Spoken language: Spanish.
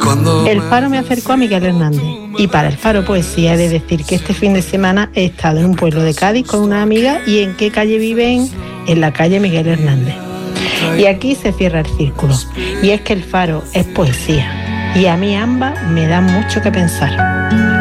El Faro me acercó a Miguel Hernández y para el Faro Poesía he de decir que este fin de semana he estado en un pueblo de Cádiz con una amiga. ¿Y en qué calle viven? En la calle Miguel Hernández. Y aquí se cierra el círculo, y es que el Faro es poesía y a mí ambas me dan mucho que pensar.